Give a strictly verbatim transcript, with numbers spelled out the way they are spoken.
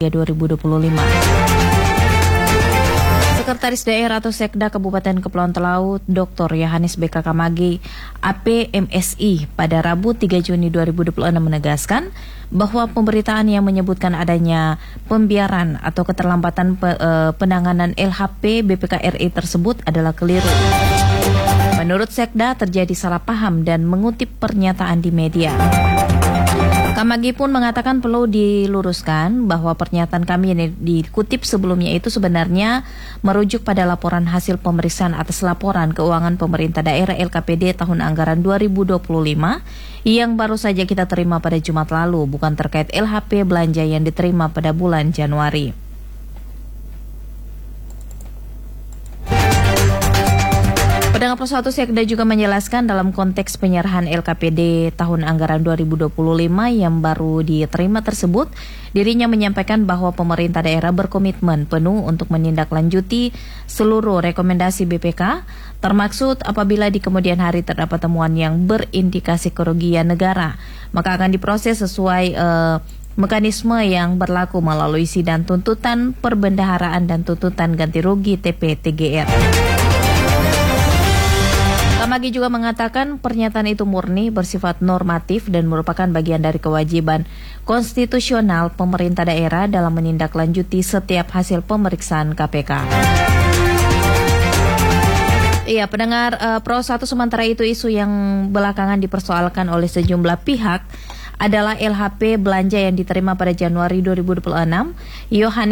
dua ribu dua puluh lima. Sekretaris Daerah atau Sekda Kabupaten Kepulauan Talaut, Doktor Yohanes B K Kamagi, A P M S I, pada Rabu tiga Juni dua ribu dua puluh enam menegaskan bahwa pemberitaan yang menyebutkan adanya pembiaran atau keterlambatan pe, uh, penanganan L H P B P K R I tersebut adalah keliru. Menurut Sekda, terjadi salah paham dan mengutip pernyataan di media. Kamagi pun mengatakan perlu diluruskan bahwa pernyataan kami yang dikutip sebelumnya itu sebenarnya merujuk pada laporan hasil pemeriksaan atas laporan keuangan pemerintah daerah L K P D tahun anggaran dua ribu dua puluh lima yang baru saja kita terima pada Jumat lalu, bukan terkait L H P belanja yang diterima pada bulan Januari. Pedangap Persatu Sekda juga menjelaskan dalam konteks penyerahan L K P D tahun anggaran dua ribu dua puluh lima yang baru diterima tersebut, dirinya menyampaikan bahwa pemerintah daerah berkomitmen penuh untuk menindaklanjuti seluruh rekomendasi B P K, termaksud apabila di kemudian hari terdapat temuan yang berindikasi kerugian negara, maka akan diproses sesuai uh, mekanisme yang berlaku melalui sidang tuntutan perbendaharaan dan tuntutan ganti rugi T P T G R. Kamagi juga mengatakan pernyataan itu murni bersifat normatif dan merupakan bagian dari kewajiban konstitusional pemerintah daerah dalam menindaklanjuti setiap hasil pemeriksaan K P K. Iya, pendengar uh, Pro satu, sementara itu isu yang belakangan dipersoalkan oleh sejumlah pihak adalah L H P belanja yang diterima pada Januari dua ribu dua puluh enam. Yohanes